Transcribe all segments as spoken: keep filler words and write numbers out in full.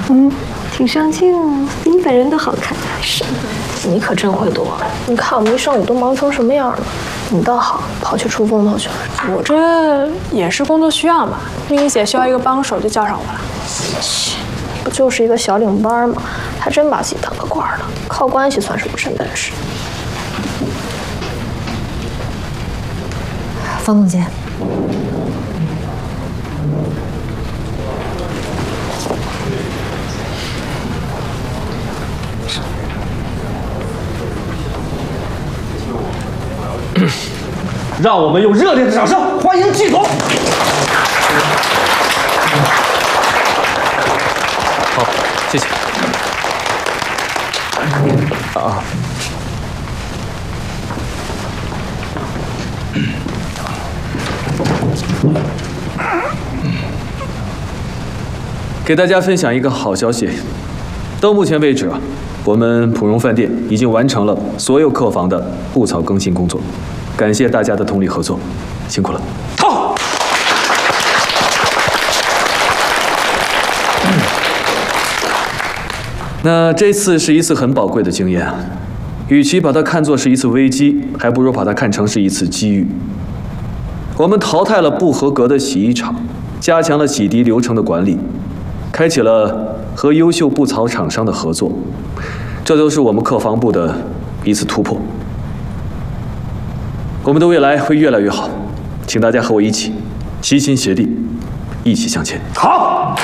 嗯，挺上镜啊，比你本人都好看。是， 你可真会躲。你看我们一上午都忙成什么样了，你倒好，跑去出风头去了。 我这也是工作需要嘛，丽丽姐需要一个帮手，就叫上我了。 切，不就是一个小领班吗？还真把自己当个官了，靠关系算什么真本事？ 方总监。 让我们用热烈的掌声欢迎季总。 好，谢谢。啊。给大家分享一个好消息，到目前为止啊，我们普荣饭店已经完成了所有客房的布草更新工作。 感谢大家的通力合作，辛苦了。好。嗯、那这次是一次很宝贵的经验啊，与其把它看作是一次危机，还不如把它看成是一次机遇。我们淘汰了不合格的洗衣厂，加强了洗涤流程的管理，开启了和优秀布草厂商的合作，这都是我们客房部的一次突破。 我们的未来会越来越好，请大家和我一起齐心协力，一起向前。 好。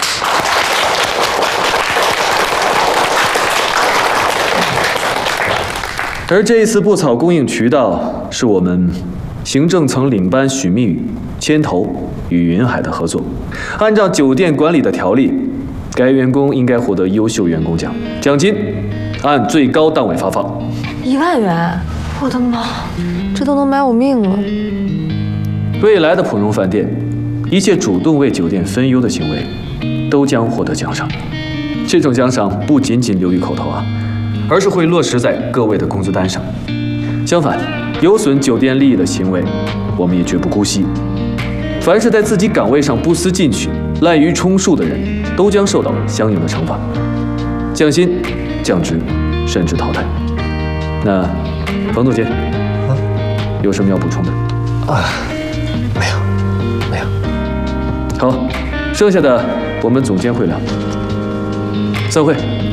而这一次布草供应渠道是我们行政层领班许密宇牵头与云海的合作，按照酒店管理的条例，该员工应该获得优秀员工奖，奖金按最高档位发放。 一万元，我的妈！ 这都能买我命了！ 未来的普荣饭店，一切主动为酒店分忧的行为，都将获得奖赏。这种奖赏不仅仅流于口头啊，而是会落实在各位的工资单上。相反，有损酒店利益的行为，我们也绝不姑息。凡是在自己岗位上不思进取、滥竽充数的人，都将受到相应的惩罚，降薪、降职，甚至淘汰。那，冯总监。 有什么要补充的？ 啊，没有，没有。 好，剩下的我们总监会聊。散会。